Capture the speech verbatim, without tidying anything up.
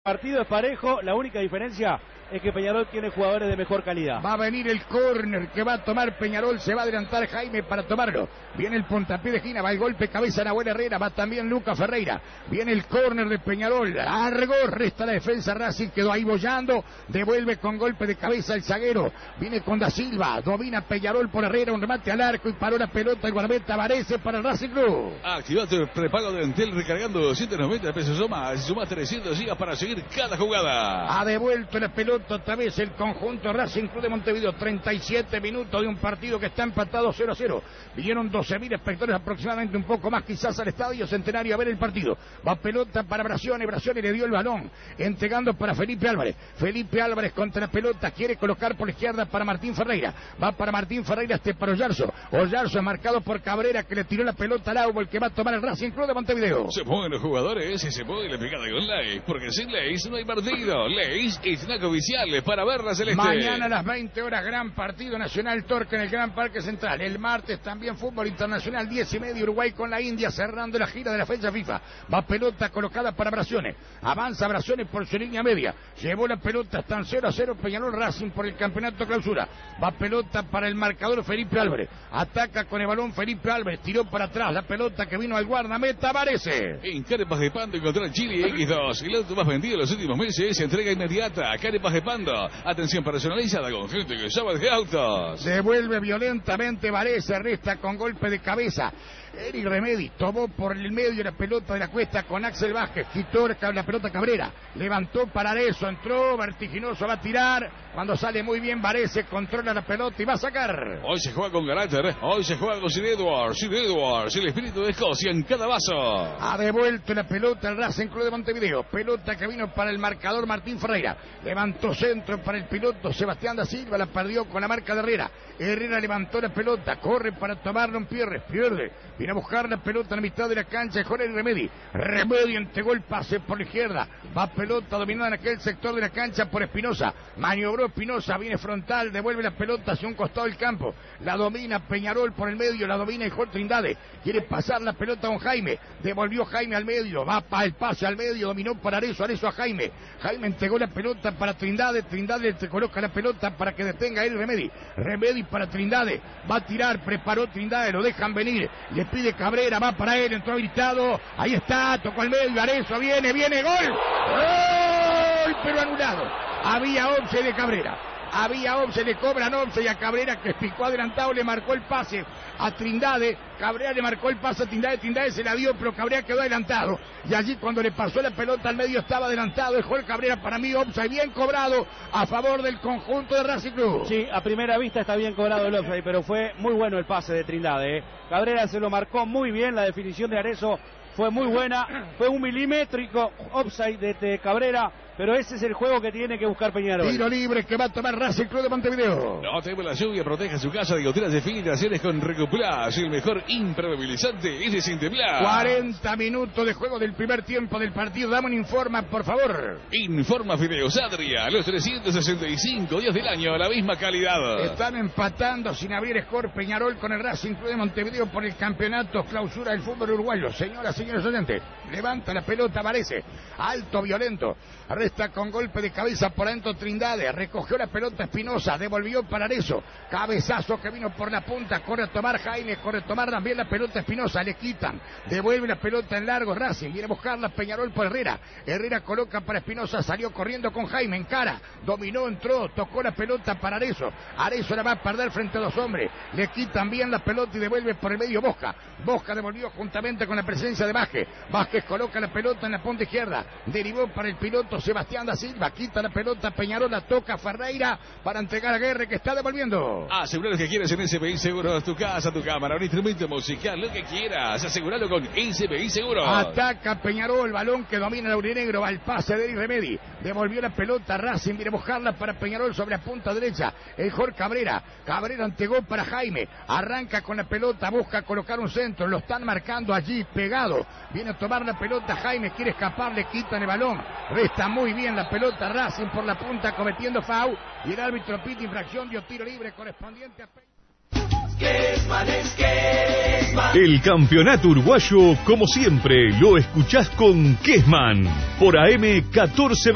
Partido es parejo, la única diferencia es que Peñarol tiene jugadores de mejor calidad. Va a venir el córner que va a tomar Peñarol, se va a adelantar Jaime para tomarlo. Viene el puntapié de esquina, va el golpe cabeza Nahuel Herrera, va también Lucas Ferreira. Viene el córner de Peñarol, largo, resta la defensa Racing, quedó ahí bollando, devuelve con golpe de cabeza el zaguero. Viene con Da Silva, domina Peñarol por Herrera, un remate al arco y paró la pelota el guardameta Varese para el Racing Club. Activate el prepago de Entel recargando doscientos noventa pesos o más, suma trescientos gigas para seguir cada jugada. Ha devuelto la pelota otra vez el conjunto Racing Club de Montevideo. Treinta y siete minutos de un partido que está empatado cero a cero. Vinieron doce mil espectadores aproximadamente, un poco más quizás, al Estadio Centenario a ver el partido. Va pelota para Bracione, Bracione le dio el balón, entregando para Felipe Álvarez. Felipe Álvarez contra la pelota, quiere colocar por la izquierda para Martín Ferreira. Va para Martín Ferreira, este para Oyarzo. Oyarzo es marcado por Cabrera, que le tiró la pelota al agua, el que va a tomar el Racing Club de Montevideo. Se mueven los jugadores y se mueve la pegada con Leis, porque sin Leis no hay partido. Leis es snack oficial para ver la celeste. Mañana a las veinte horas, gran partido Nacional Torque en el Gran Parque Central. El martes también fútbol internacional, diez y media, Uruguay con la India, cerrando la gira de la fecha FIFA. Va pelota colocada para Bracione. Avanza Bracione por su línea media. Llevó la pelota, están cero a cero Peñarol Racing por el campeonato clausura. Va pelota para el marcador Felipe Álvarez. Ataca con el balón Felipe Álvarez. Tiró para atrás la pelota que vino al guardameta Varese. En Carepas de Pando encontrar Chile equis dos. El auto más vendido en los últimos meses. Entrega inmediata. Carepas de Pando. Atención personalizada con gente que sabe de autos. Devuelve violentamente Varese, resta con golpe de cabeza. Eric Remedi tomó por el medio la pelota de la cuesta con Axel Vázquez, quitó la pelota Cabrera, levantó para Arezo, entró vertiginoso, va a tirar, cuando sale muy bien Varese, controla la pelota y va a sacar. Hoy se juega con carácter, hoy se juega con Sir Edwards, Sir Edwards, el espíritu de Escocia en cada vaso. Ha devuelto la pelota el Racing Club de Montevideo, pelota que vino para el marcador Martín Ferreira, levantó centro para el piloto Sebastián Da Silva, la perdió con la marca de Herrera, Herrera levantó la pelota, corre para tomarlo en Pierre, pierde, viene a buscar la pelota en la mitad de la cancha de Jorge Remedi. Remedi entregó el pase por la izquierda. Va pelota dominada en aquel sector de la cancha por Espinosa. Maniobró Espinosa, viene frontal, devuelve la pelota hacia un costado del campo. La domina Peñarol por el medio, la domina Jorge Trindade. Quiere pasar la pelota con Jaime. Devolvió Jaime al medio, va para el pase al medio, dominó para Arezo, Arezo a Jaime. Jaime entregó la pelota para Trindade, Trindade te coloca la pelota para que detenga a él Remedi. Remedi para Trindade, va a tirar, preparó Trindade, lo dejan venir, le pide Cabrera, va para él, entró habilitado, ahí está, tocó al medio, Arezo, viene, viene, gol, gol, pero anulado, había once de Cabrera, había once, le cobran once y a Cabrera, que picó adelantado, le marcó el pase a Trindade, Cabrera le marcó el pase a Trindade, Trindade se la dio, pero Cabrera quedó adelantado, y allí cuando le pasó la pelota al medio estaba adelantado, dejó el Cabrera, para mí offside bien cobrado a favor del conjunto de Racing Club. Sí, a primera vista está bien cobrado el offside, pero fue muy bueno el pase de Trindade, ¿eh? Cabrera se lo marcó muy bien, la definición de Arezo fue muy buena, fue un milimétrico offside de, de Cabrera, pero ese es el juego que tiene que buscar Peñarol. Tiro libre que va a tomar Racing Club de Montevideo. No teme la lluvia, proteja su casa de goteras de filtraciones con Recuplas, el mejor impermeabilizante es de Sinteplas. cuarenta minutos de juego del primer tiempo del partido. Dame un informa, por favor. Informa Fideos Adria, los trescientos sesenta y cinco días del año, la misma calidad. Están empatando sin abrir score Peñarol con el Racing Club de Montevideo por el campeonato clausura del fútbol uruguayo. Señoras, señores oyentes, levanta la pelota, Varese, alto, violento. Resta con golpe de cabeza por adentro Trindade, recogió la pelota Espinosa, devolvió para Arezo, cabezazo que vino por la punta, corre a tomar Jaime, corre a tomar también la pelota Espinosa, le quitan, devuelve la pelota en largo Racing, viene a buscarla Peñarol por Herrera, Herrera coloca para Espinosa, salió corriendo con Jaime, encara, dominó, entró, tocó la pelota para Arezo, Arezo la va a perder frente a dos hombres, le quitan bien la pelota y devuelve por el medio Bosca, Bosca devolvió juntamente con la presencia de Vázquez, Vázquez coloca la pelota en la punta izquierda, derivó para el piloto Sebastián Da Silva, quita la pelota Peñarol, la toca Ferreira para entregar a Guerre que está devolviendo. Asegurar lo que quieras en S P I Seguros, tu casa, tu cámara, un instrumento musical, lo que quieras, aseguralo con S P I Seguros. Ataca Peñarol, balón que domina el aurinegro, va al pase de Eric Remedi, devolvió la pelota Racing, viene a buscarla para Peñarol sobre la punta derecha, el Jorge Cabrera, Cabrera entregó para Jaime, arranca con la pelota, busca colocar un centro, lo están marcando allí, pegado, viene a tomar la pelota Jaime, quiere escapar, le quitan el balón, resta muy bien la pelota Racing por la punta cometiendo foul y el árbitro pita infracción, dio tiro libre correspondiente a el campeonato uruguayo, como siempre, lo escuchás con Kesman por A M catorce.